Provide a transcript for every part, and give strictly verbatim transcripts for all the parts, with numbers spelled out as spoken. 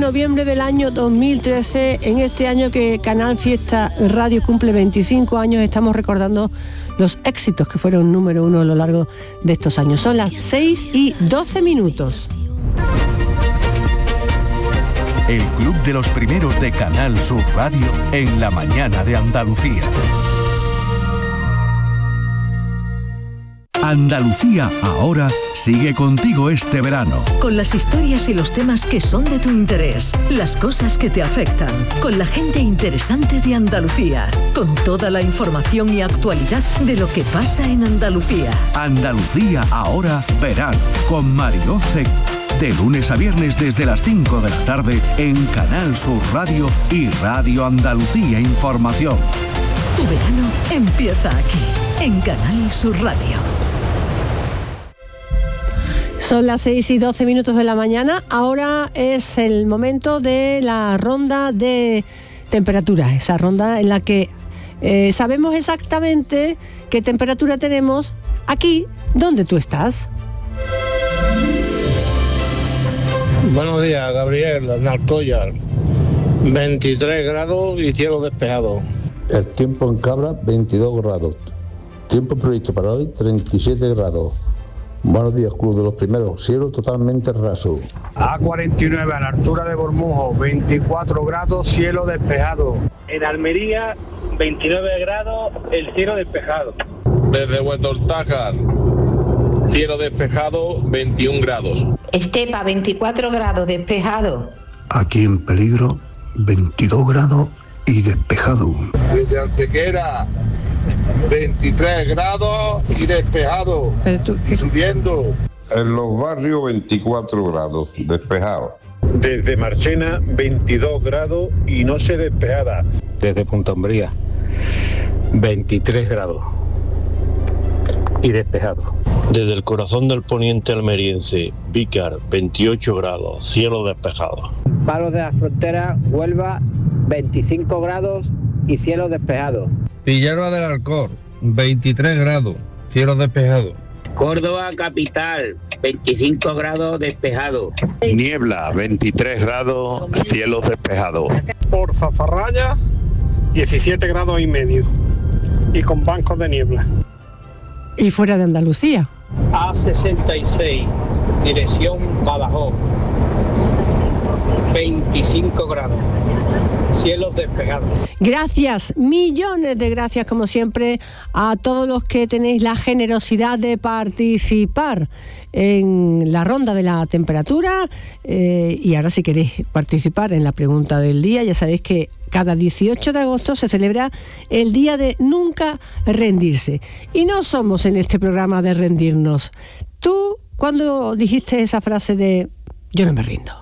noviembre del año dos mil trece, en este año que Canal Fiesta Radio cumple veinticinco años, estamos recordando los éxitos que fueron número uno a lo largo de estos años. Son las seis y doce minutos. El Club de los Primeros de Canal Sur Radio en la mañana de Andalucía. Andalucía ahora sigue contigo este verano. Con las historias y los temas que son de tu interés, las cosas que te afectan, con la gente interesante de Andalucía, con toda la información y actualidad de lo que pasa en Andalucía. Andalucía ahora verano, con Mariló Seco. De lunes a viernes desde las cinco de la tarde en Canal Sur Radio y Radio Andalucía Información. Tu verano empieza aquí, en Canal Sur Radio. Son las seis y doce minutos de la mañana. Ahora es el momento de la ronda de temperatura, esa ronda en la que eh, sabemos exactamente qué temperatura tenemos aquí donde tú estás. Buenos días, Gabriel, de Alcoyar. veintitrés grados y cielo despejado. El tiempo en Cabra, veintidós grados. Tiempo previsto para hoy, treinta y siete grados. Buenos días, Club de los Primeros. Cielo totalmente raso. A cuarenta y nueve, a la altura de Bormujo, veinticuatro grados, cielo despejado. En Almería, veintinueve grados, el cielo despejado. Desde Huertortácar, cielo despejado, veintiún grados. Estepa, veinticuatro grados, despejado. Aquí en Peligro, veintidós grados y despejado. Desde Antequera, veintitrés grados y despejado. Tú, y subiendo. En los barrios, veinticuatro grados, despejado. Desde Marchena, veintidós grados y no se despejada. Desde Punta Umbría, veintitrés grados y despejado. Desde el corazón del poniente almeriense, Vícar, veintiocho grados, cielo despejado. Palos de la Frontera, Huelva, veinticinco grados y cielo despejado. Villalba del Alcor, veintitrés grados, cielo despejado. Córdoba capital, veinticinco grados despejado. Niebla, veintitrés grados, cielos despejados. Por Zafarraya, diecisiete grados y medio y con bancos de niebla. Y fuera de Andalucía. A sesenta y seis, dirección Badajoz, veinticinco grados, cielos despejados. Gracias, millones de gracias como siempre a todos los que tenéis la generosidad de participar en la ronda de la temperatura eh, y ahora si queréis participar en la pregunta del día, ya sabéis que cada dieciocho de agosto se celebra el día de nunca rendirse. Y no somos en este programa de rendirnos. ¿Tú cuándo dijiste esa frase de yo no me rindo?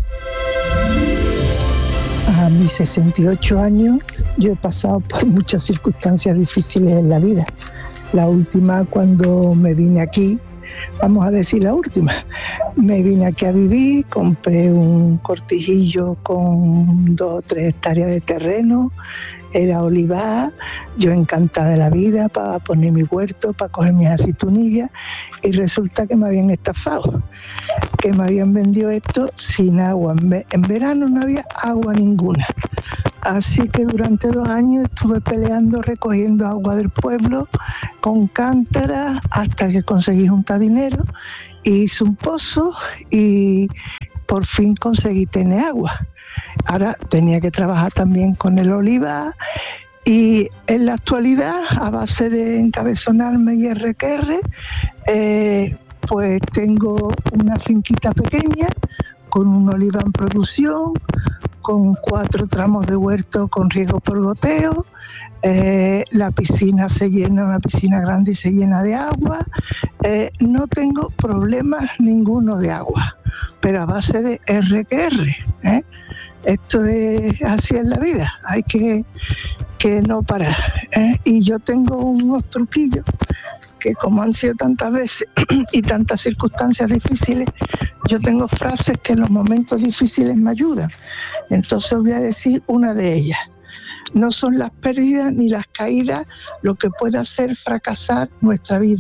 A mis sesenta y ocho años yo he pasado por muchas circunstancias difíciles en la vida. La última cuando me vine aquí, vamos a decir la última, me vine aquí a vivir, compré un cortijillo con dos o tres hectáreas de terreno, era olivar, yo encantada de la vida para poner mi huerto, para coger mis aceitunillas y resulta que me habían estafado, que me habían vendido esto sin agua, en verano no había agua ninguna. Así que durante dos años estuve peleando, recogiendo agua del pueblo con cántaras hasta que conseguí juntar dinero, hice un pozo y por fin conseguí tener agua. Ahora tenía que trabajar también con el olivar y en la actualidad, a base de encabezonarme y erre que erre, eh, pues tengo una finquita pequeña con un olivar en producción, con cuatro tramos de huerto con riego por goteo, eh, la piscina se llena, una piscina grande y se llena de agua, eh, no tengo problemas ninguno de agua, pero a base de erre que erre, ¿eh? Esto es así en la vida, hay que, que no parar, ¿eh? Y yo tengo unos truquillos que como han sido tantas veces y tantas circunstancias difíciles, yo tengo frases que en los momentos difíciles me ayudan. Entonces voy a decir una de ellas. No son las pérdidas ni las caídas lo que puede hacer fracasar nuestra vida.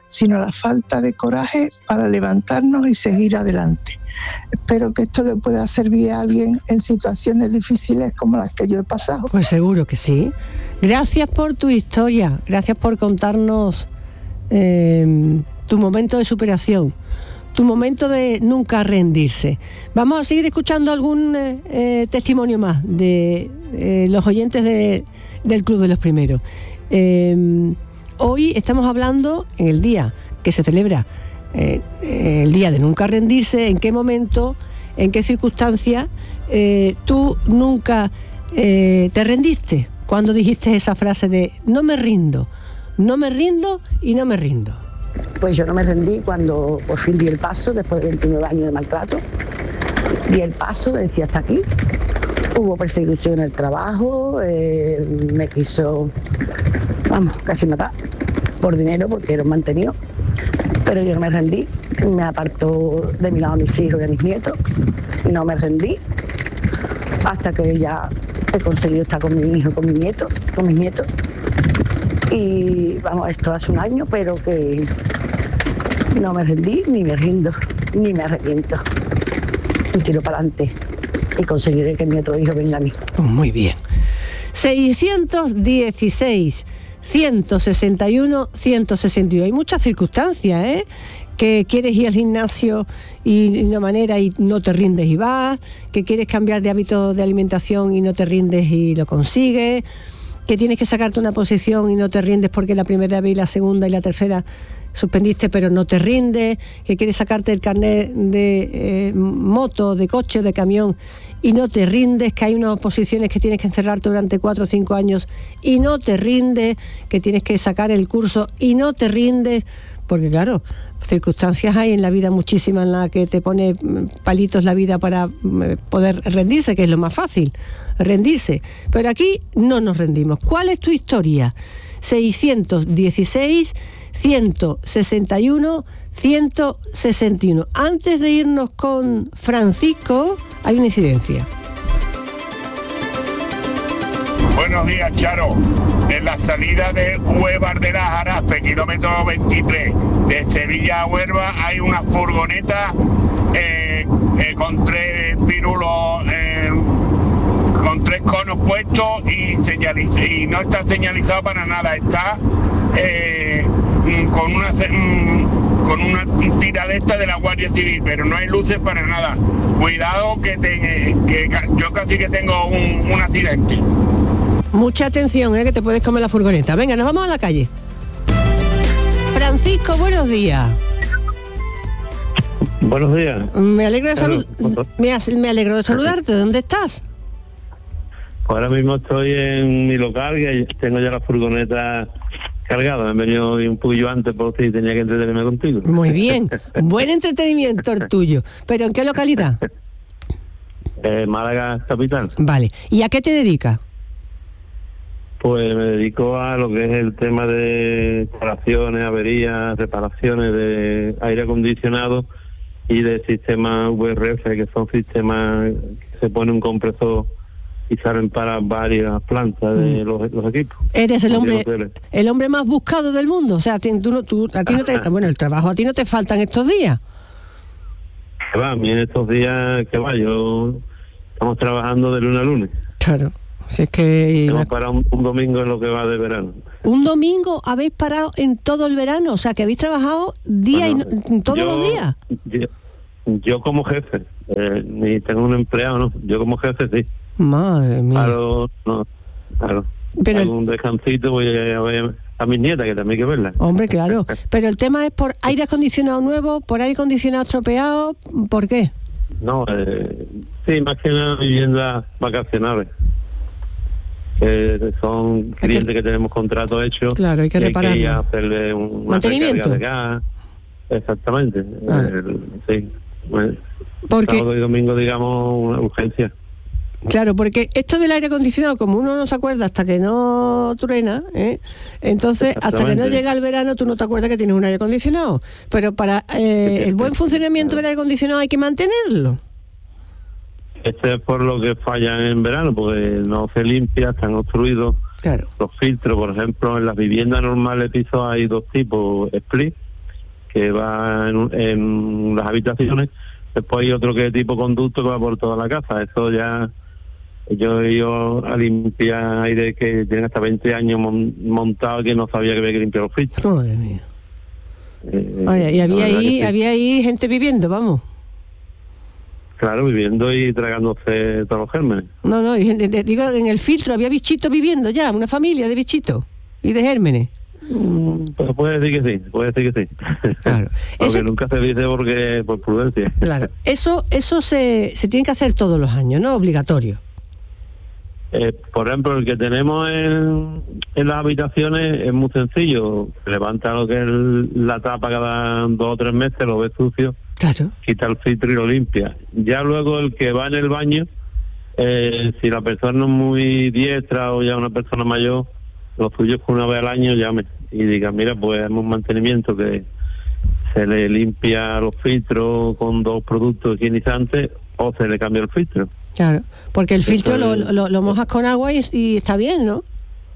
sino la falta de coraje para levantarnos y seguir adelante. Espero que esto le pueda servir a alguien en situaciones difíciles como las que yo he pasado. Pues seguro que sí. Gracias por tu historia, gracias por contarnos eh, tu momento de superación, tu momento de nunca rendirse. Vamos a seguir escuchando algún eh, eh, testimonio más de eh, los oyentes de, del Club de los Primeros. Eh, hoy estamos hablando en el día que se celebra eh, el día de nunca rendirse. ¿En qué momento, en qué circunstancia eh, tú nunca eh, te rendiste? Cuando dijiste esa frase de no me rindo, no me rindo y no me rindo. Pues yo no me rendí cuando por fin di el paso, después de veintinueve años de maltrato. Di el paso, decía hasta aquí. Hubo persecución en el trabajo, eh, me quiso, vamos, casi matar, por dinero, porque era un mantenido. Pero yo no me rendí, me apartó de mi lado a mis hijos y a mis nietos. No me rendí hasta que ya he conseguido estar con mi hijo, con mi nieto, con mis nietos. Y vamos, esto hace un año, pero que no me rendí, ni me rindo, ni me arrepiento. Y tiro para adelante y conseguiré que mi otro hijo venga a mí. Oh, muy bien. seiscientos dieciséis, ciento sesenta y uno, ciento sesenta y uno. Hay muchas circunstancias, ¿eh? Que quieres ir al gimnasio y de una manera y no te rindes y vas, que quieres cambiar de hábito de alimentación y no te rindes y lo consigues, que tienes que sacarte una posición y no te rindes porque la primera vez y la segunda y la tercera suspendiste pero no te rindes, que quieres sacarte el carnet de eh, moto, de coche o de camión y no te rindes, que hay unas posiciones que tienes que encerrarte durante cuatro o cinco años y no te rindes, que tienes que sacar el curso y no te rindes, porque claro, circunstancias hay en la vida muchísimas en las que te pone palitos la vida para poder rendirse, que es lo más fácil, rendirse. Pero aquí no nos rendimos. ¿Cuál es tu historia? seiscientos dieciséis, ciento sesenta y uno, ciento sesenta y uno. Antes de irnos con Francisco, hay una incidencia. Buenos días, Charo. En la salida de Huevar de la Jarafe, kilómetro veintitrés, de Sevilla a Huelva, hay una furgoneta eh, eh, con tres pirulos, eh, con tres conos puestos y, señaliz- y no está señalizado para nada. Está eh, con una con una tira de esta de la Guardia Civil, pero no hay luces para nada. Cuidado que, te, que yo casi que tengo un, un accidente. Mucha atención, ¿eh? Que te puedes comer la furgoneta. Venga, nos vamos a la calle. Francisco, buenos días. Buenos días. Me alegro de, salu- me, as- me alegro de saludarte. ¿Dónde estás? Ahora mismo estoy en mi local, que tengo ya la furgoneta cargada. Me he venido hoy un poquillo antes por si tenía que entretenerme contigo. Muy bien. Buen entretenimiento el tuyo. ¿Pero en qué localidad? Eh, Málaga capital. Vale. ¿Y a qué te dedicas? Pues me dedico a lo que es el tema de instalaciones, averías, reparaciones de aire acondicionado y de sistemas V R F, que son sistemas que se pone un compresor y salen para varias plantas de mm. los, los equipos. Eres el hombre el hombre más buscado del mundo. O sea, tú no, tú, a ti no te, bueno, el trabajo a ti no te faltan estos días. Que va, a mí en estos días, que va, yo estamos trabajando de lunes a lunes. Claro. Si es que hemos parado un, un domingo en lo que va de verano. ¿Un domingo habéis parado en todo el verano? O sea, que habéis trabajado día bueno, y no, todos yo, los días. Yo, yo como jefe, eh, ni tengo un empleado, ¿no? Yo como jefe, sí. Madre mía. Claro, no, claro. Pero el... un descansito voy a ver a mis nietas, que también hay que verlas. Hombre, claro. Pero el tema es por aire acondicionado nuevo, por aire acondicionado estropeado, ¿por qué? No, eh, sí, más que nada viviendas vacacionales. Eh, son clientes que... que tenemos contrato hecho. Claro, hay que repararlo. Hay que hacerle un mantenimiento de gas. Exactamente. Ah. El, sí. Bueno, porque sábado y domingo, digamos, una urgencia. Claro, porque esto del aire acondicionado, como uno no se acuerda hasta que no truena, ¿eh? Entonces hasta que no llega el verano tú no te acuerdas que tienes un aire acondicionado. Pero para eh, el buen funcionamiento del aire acondicionado hay que mantenerlo. Este es por lo que fallan en verano, porque no se limpia, están obstruidos. Claro. Los filtros, por ejemplo, en las viviendas normales pisos hay dos tipos, split, que va en, en las habitaciones. Después hay otro que es tipo conducto que va por toda la casa. Eso ya, yo he ido a limpiar aire que tienen hasta veinte años mon, montado que no sabía que había que limpiar los filtros. Madre mía. Eh, Oye, y había ahí, sí. había ahí gente viviendo, vamos. Claro, viviendo y tragándose todos los gérmenes. No, no, y, digo, en el filtro había bichitos viviendo ya, una familia de bichitos y de gérmenes. Mm, pues puede decir que sí, puede decir que sí. Claro. Porque eso, nunca se dice porque por prudencia. Claro, eso eso se, se tiene que hacer todos los años, ¿no? Obligatorio. Eh, por ejemplo, el que tenemos en, en las habitaciones es muy sencillo. Se levanta lo que es el, la tapa cada dos o tres meses, lo ve sucio. Claro. Quita el filtro y lo limpia. Ya luego el que va en el baño, eh, si la persona es muy diestra o ya una persona mayor, lo suyo es que una vez al año llame y diga, mira, pues hacemos un mantenimiento que se le limpia los filtros con dos productos higienizantes o se le cambia el filtro. Claro, porque el filtro lo, lo, lo mojas con agua y, y está bien, ¿no?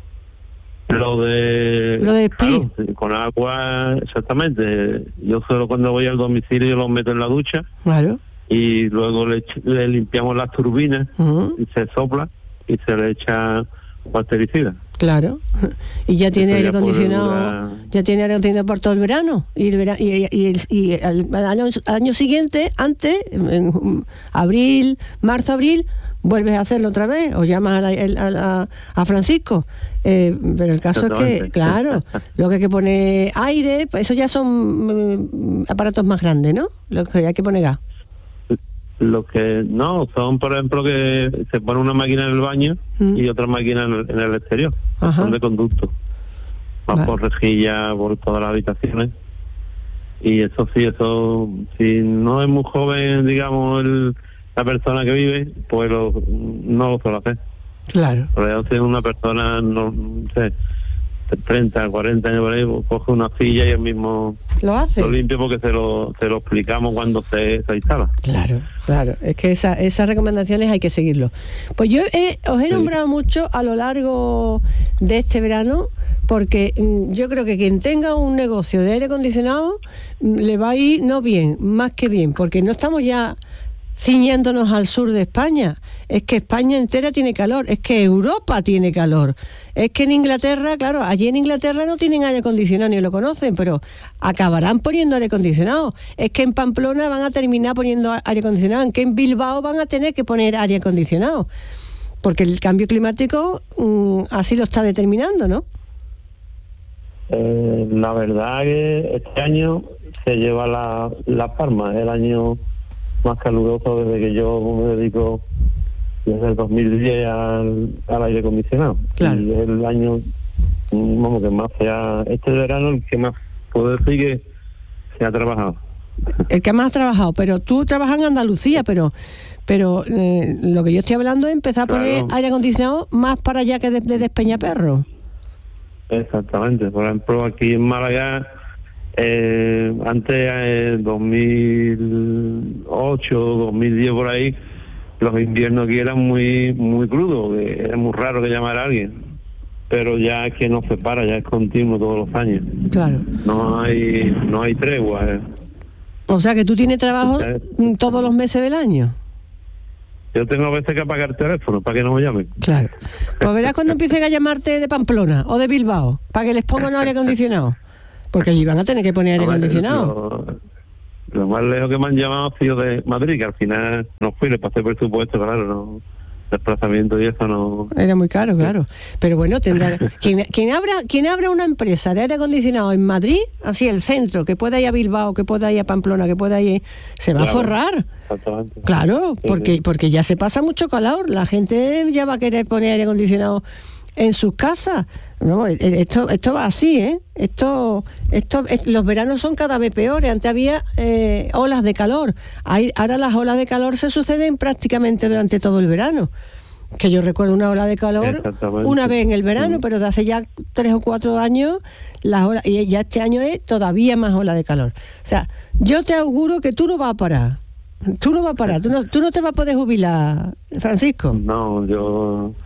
Lo de... Lo de Split. Claro, con agua, exactamente. Yo solo cuando voy al domicilio lo meto en la ducha. Claro. Y luego le, le limpiamos las turbinas, uh-huh. y se sopla y se le echa bactericida. Claro. Y ya tiene aire acondicionado, ya tiene aire acondicionado por todo el verano. Y el verano, y, y, y, y el, al, año, al año siguiente, antes, en abril, marzo, abril, vuelves a hacerlo otra vez o llamas a, la, a, la, a Francisco. Eh, pero el caso es que, claro, lo que hay que poner aire, eso ya son eh, aparatos más grandes, ¿no? Lo que hay que poner gas. Lo que no, son por ejemplo que se pone una máquina en el baño mm. y otra máquina en el, en el exterior. Ajá. Son de conducto. Vas vale. por rejilla, por todas las habitaciones. Y eso sí, eso, si no es muy joven, digamos, el, la persona que vive, pues lo, no lo suele hacer. Claro. Pero si es una persona, no, no sé, de treinta, cuarenta años por ahí, coge una silla y él mismo lo hace. Lo limpia porque se lo, se lo explicamos cuando se, se instala. Claro, claro. Es que esa, esas recomendaciones hay que seguirlo. Pues yo he, os he sí. nombrado mucho a lo largo de este verano porque mm, yo creo que quien tenga un negocio de aire acondicionado mm, le va a ir no bien, más que bien, porque no estamos ya ciñéndonos al sur de España. Es que España entera tiene calor, es que Europa tiene calor, es que en Inglaterra, claro, allí en Inglaterra no tienen aire acondicionado ni lo conocen, pero acabarán poniendo aire acondicionado. Es que en Pamplona van a terminar poniendo aire acondicionado, en que en Bilbao van a tener que poner aire acondicionado, porque el cambio climático mmm, así lo está determinando, ¿no? Eh, la verdad que este año se lleva la, la palma, el año más caluroso desde que yo me dedico desde el dos mil diez al, al aire acondicionado. Claro. Y es el año, vamos, que más se ha, este verano el que más puedo decir que se ha trabajado. El que más ha trabajado, pero tú trabajas en Andalucía, pero pero eh, lo que yo estoy hablando es empezar a poner claro. aire acondicionado más para allá que de, de Despeñaperro. Exactamente, por ejemplo aquí en Málaga, Eh, antes, en eh, dos mil ocho, dos mil diez por ahí, los inviernos aquí eran muy muy crudos, era muy raro que llamara a alguien, pero ya es que no se para, ya es continuo todos los años. Claro. No hay no hay tregua. Eh. O sea que tú tienes trabajo todos los meses del año. Yo tengo a veces que apagar el teléfono para que no me llamen. Claro. Pues verás cuando empiecen a llamarte de Pamplona o de Bilbao, para que les pongan aire acondicionado. Porque allí van a tener que poner aire acondicionado. Lo, lo más lejos que me han llamado ha sido de Madrid, que al final no fui, le pasé presupuesto, claro, no, desplazamiento y eso no... Era muy caro, claro. Pero bueno, tendrá... quien, quien, abra, quien abra una empresa de aire acondicionado en Madrid, así el centro, que pueda ir a Bilbao, que pueda ir a Pamplona, que pueda ir... Se va claro, a forrar. Exactamente. Claro, sí, porque, sí. porque ya se pasa mucho calor. La gente ya va a querer poner aire acondicionado en sus casas. No, esto esto va así, ¿eh? Esto esto es, los veranos son cada vez peores. Antes había eh, olas de calor. Hay, ahora las olas de calor se suceden prácticamente durante todo el verano. Que yo recuerdo una ola de calor una vez en el verano, mm. pero de hace ya tres o cuatro años las olas, y ya este año es todavía más ola de calor. O sea, yo te auguro que tú no vas a parar. Tú no vas a parar. Tú no, tú no te vas a poder jubilar, Francisco. No, yo...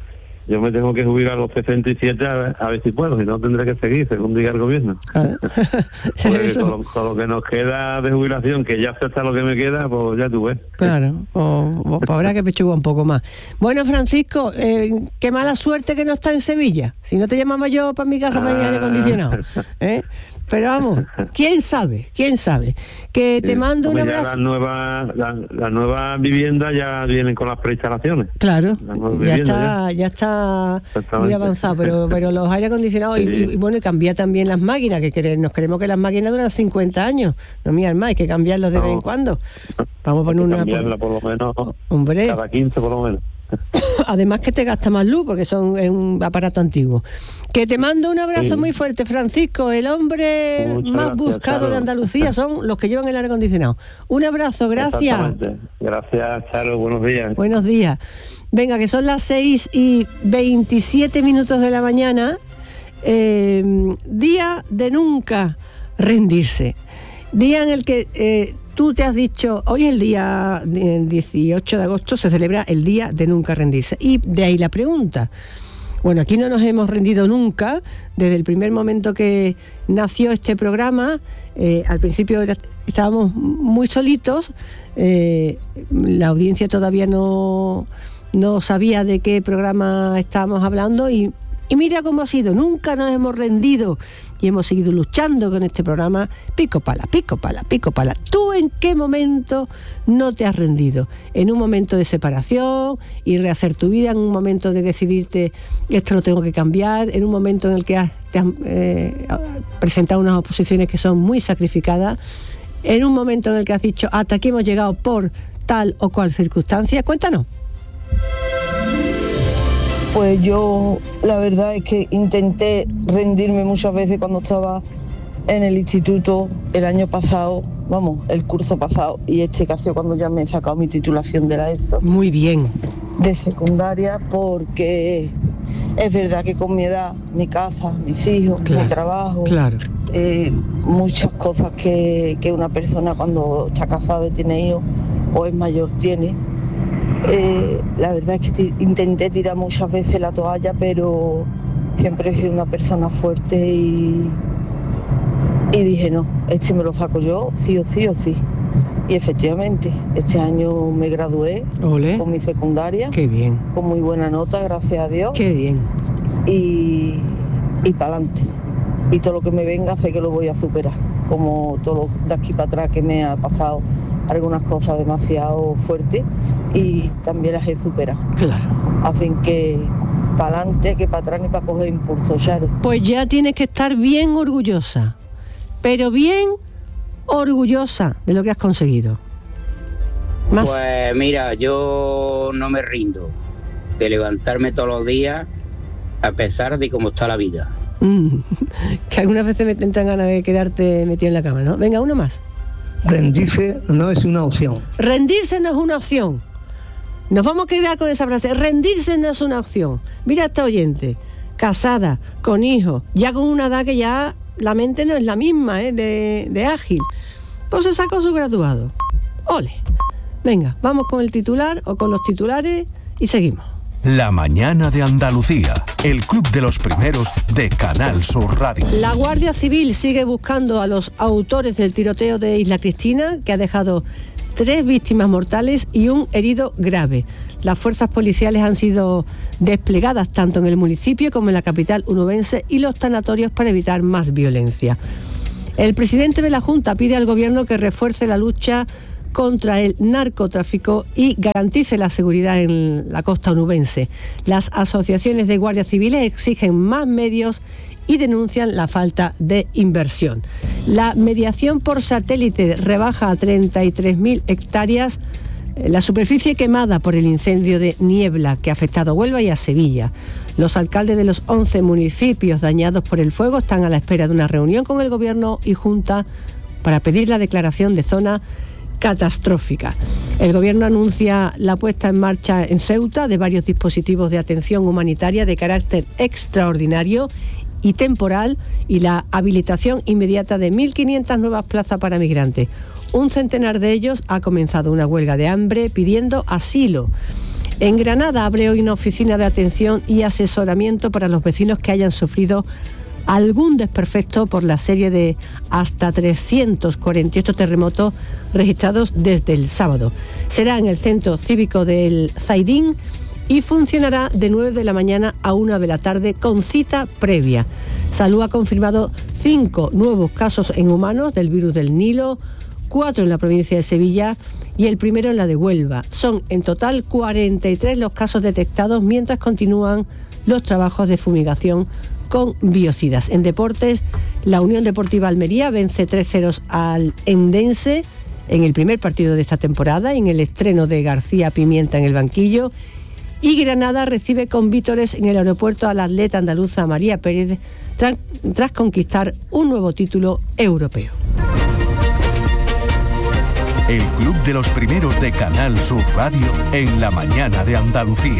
yo me tengo que jubilar a los sesenta y siete a ver, a ver si puedo, si no tendré que seguir, según diga el gobierno. Claro. Porque con, lo, con lo que nos queda de jubilación, que ya sé hasta lo que me queda, pues ya tú ves. Claro, o, o pues habrá que pechugar un poco más. Bueno, Francisco, eh, qué mala suerte que no está en Sevilla. Si no te llamaba yo para mi casa para ir aire acondicionado. ¿Eh? Pero vamos, quién sabe, quién sabe. Que te sí, mando un abrazo. Las nuevas la, la nueva viviendas ya vienen con las preinstalaciones. Claro, ya está, ya, ya está muy avanzado, pero pero los aire acondicionados sí. y, y bueno, y cambiar también las máquinas, que queremos, nos queremos que las máquinas duran cincuenta años. No miran más, hay que cambiarlos de no, vez en cuando. Vamos a poner una... Cambiarla por lo menos hombre, cada quince por lo menos. Además que te gasta más luz porque son es un aparato antiguo. Que te mando un abrazo sí. muy fuerte, Francisco. El hombre Muchas más gracias, buscado Charo. De Andalucía son los que llevan el aire acondicionado. Un abrazo, gracias. Gracias, Charo, buenos días. Buenos días. Venga, que son las seis y veintisiete minutos de la mañana. Eh, día de nunca rendirse. Día en el que... Eh, Tú te has dicho, hoy es el día dieciocho de agosto, se celebra el Día de Nunca Rendirse. Y de ahí la pregunta. Bueno, aquí no nos hemos rendido nunca, desde el primer momento que nació este programa. Eh, al principio era, estábamos muy solitos, eh, la audiencia todavía no, no sabía de qué programa estábamos hablando y, y mira cómo ha sido, nunca nos hemos rendido. Y hemos seguido luchando con este programa, pico pala, pico pala, pico pala. ¿Tú en qué momento no te has rendido? En un momento de separación y rehacer tu vida, en un momento de decidirte, esto lo tengo que cambiar, en un momento en el que has, te has eh, presentado unas oposiciones que son muy sacrificadas, en un momento en el que has dicho, hasta aquí hemos llegado por tal o cual circunstancia. Cuéntanos. Pues yo la verdad es que intenté rendirme muchas veces cuando estaba en el instituto el año pasado, vamos, el curso pasado y este que ha sido cuando ya me he sacado mi titulación de la ESO. Muy bien. De secundaria, porque es verdad que con mi edad, mi casa, mis hijos, claro, mi trabajo, claro. eh, muchas cosas que, que una persona cuando está casada y tiene hijos o es mayor tiene. Eh, la verdad es que t- intenté tirar muchas veces la toalla, pero siempre he sido una persona fuerte y, y dije no, este me lo saco yo, sí o sí o sí. Y efectivamente, este año me gradué Olé. Con mi secundaria. Qué bien. Con muy buena nota, gracias a Dios. Qué bien. Y, y para adelante. Y todo lo que me venga sé que lo voy a superar, como todo lo de aquí para atrás que me ha pasado. Algunas cosas demasiado fuertes y también las he superado. Claro. Hacen que para adelante, que para atrás ni para coger impulso, Charo. Pues ya tienes que estar bien orgullosa, pero bien orgullosa de lo que has conseguido. ¿Más? Pues mira, yo no me rindo de levantarme todos los días a pesar de cómo está la vida. Mm, que algunas veces me tentan ganas de quedarte metido en la cama, ¿no? Venga, uno más. Rendirse no es una opción. Rendirse no es una opción. Nos vamos a quedar con esa frase. Rendirse no es una opción. Mira a esta oyente, casada, con hijos, ya con una edad que ya la mente no es la misma, ¿eh? de, de ágil. Pues se sacó su graduado. ¡Ole! Venga, vamos con el titular o con los titulares y seguimos. La mañana de Andalucía, el club de los primeros de Canal Sur Radio. La Guardia Civil sigue buscando a los autores del tiroteo de Isla Cristina, que ha dejado tres víctimas mortales y un herido grave. Las fuerzas policiales han sido desplegadas tanto en el municipio como en la capital onubense y los tanatorios para evitar más violencia. El presidente de la Junta pide al gobierno que refuerce la lucha contra el narcotráfico y garantice la seguridad en la costa onubense. Las asociaciones de guardias civiles exigen más medios y denuncian la falta de inversión. La mediación por satélite rebaja a treinta y tres mil hectáreas la superficie quemada por el incendio de Niebla que ha afectado a Huelva y a Sevilla. Los alcaldes de los once municipios dañados por el fuego están a la espera de una reunión con el gobierno y Junta para pedir la declaración de zona catastrófica. El gobierno anuncia la puesta en marcha en Ceuta de varios dispositivos de atención humanitaria de carácter extraordinario y temporal y la habilitación inmediata de mil quinientas nuevas plazas para migrantes. Un centenar de ellos ha comenzado una huelga de hambre pidiendo asilo. En Granada abre hoy una oficina de atención y asesoramiento para los vecinos que hayan sufrido algún desperfecto por la serie de hasta trescientos cuarenta y ocho terremotos registrados desde el sábado. Será en el Centro Cívico del Zaidín y funcionará de nueve de la mañana a una de la tarde con cita previa. Salud ha confirmado cinco nuevos casos en humanos del virus del Nilo, cuatro en la provincia de Sevilla y el primero en la de Huelva. Son en total cuarenta y tres los casos detectados mientras continúan los trabajos de fumigación con biocidas. En deportes, la Unión Deportiva Almería vence tres cero al Endense en el primer partido de esta temporada, en el estreno de García Pimienta en el banquillo, y Granada recibe con vítores en el aeropuerto a la atleta andaluza María Pérez tras, tras conquistar un nuevo título europeo. El Club de los Primeros de Canal Sur Radio en la mañana de Andalucía.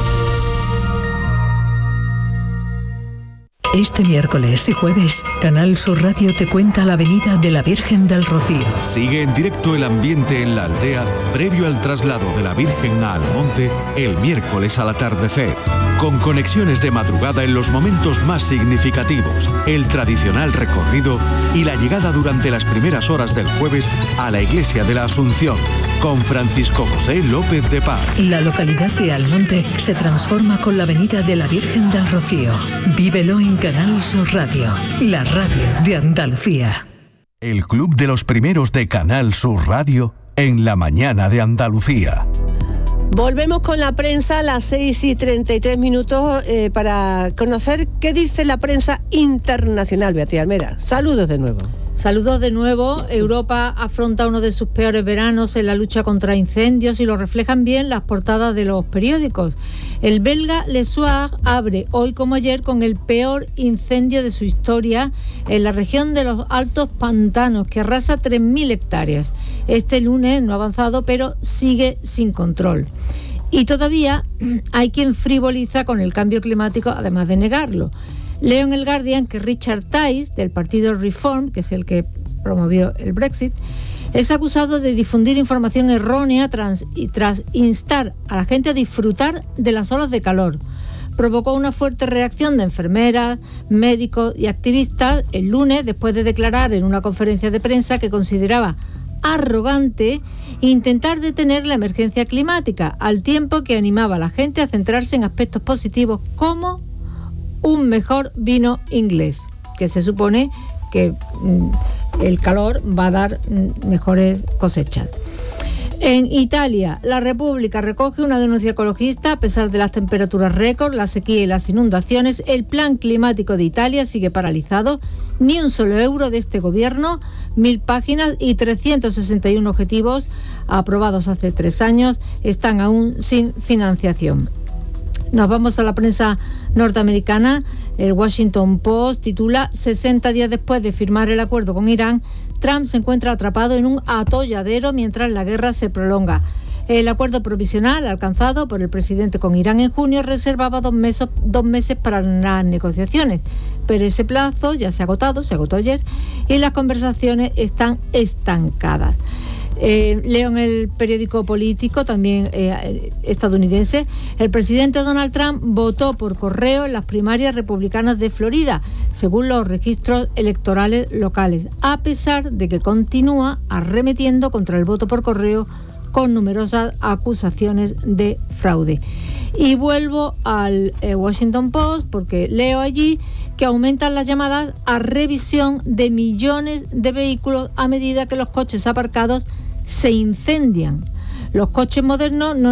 Este miércoles y jueves, Canal Sur Radio te cuenta la venida de la Virgen del Rocío. Sigue en directo el ambiente en la aldea previo al traslado de la Virgen a Almonte el miércoles al atardecer. Con conexiones de madrugada en los momentos más significativos, el tradicional recorrido y la llegada durante las primeras horas del jueves a la Iglesia de la Asunción, con Francisco José López de Paz. La localidad de Almonte se transforma con la venida de la Virgen del Rocío. Vívelo en Canal Sur Radio, la radio de Andalucía. El Club de los Primeros de Canal Sur Radio en la mañana de Andalucía. Volvemos con la prensa a las seis y treinta y tres minutos eh, para conocer qué dice la prensa internacional. Beatriz Almeda, saludos de nuevo. Saludos de nuevo. Europa afronta uno de sus peores veranos en la lucha contra incendios y lo reflejan bien las portadas de los periódicos. El belga Le Soir abre hoy como ayer con el peor incendio de su historia en la región de los Altos Pantanos, que arrasa tres mil hectáreas. Este lunes no ha avanzado, pero sigue sin control. Y todavía hay quien frivoliza con el cambio climático, además de negarlo. Leo en el Guardian que Richard Tice, del partido Reform, que es el que promovió el Brexit, es acusado de difundir información errónea trans, y tras instar a la gente a disfrutar de las olas de calor. Provocó una fuerte reacción de enfermeras, médicos y activistas el lunes, después de declarar en una conferencia de prensa que consideraba arrogante intentar detener la emergencia climática, al tiempo que animaba a la gente a centrarse en aspectos positivos como un mejor vino inglés, que se supone que mm, el calor va a dar mm, mejores cosechas. En Italia, La República recoge una denuncia ecologista. A pesar de las temperaturas récord, la sequía y las inundaciones, el plan climático de Italia sigue paralizado. Ni un solo euro de este gobierno, mil páginas y trescientos sesenta y uno objetivos aprobados hace tres años están aún sin financiación. Nos vamos a la prensa norteamericana. El Washington Post titula: sesenta días después de firmar el acuerdo con Irán, Trump se encuentra atrapado en un atolladero mientras la guerra se prolonga. El acuerdo provisional alcanzado por el presidente con Irán en junio reservaba dos meses, dos meses para las negociaciones, pero ese plazo ya se ha agotado, se agotó ayer, y las conversaciones están estancadas. Eh, leo en el periódico político, también eh, estadounidense, el presidente Donald Trump votó por correo en las primarias republicanas de Florida, según los registros electorales locales, a pesar de que continúa arremetiendo contra el voto por correo con numerosas acusaciones de fraude. Y vuelvo al eh, Washington Post porque leo allí que aumentan las llamadas a revisión de millones de vehículos a medida que los coches aparcados se incendian. Los coches modernos no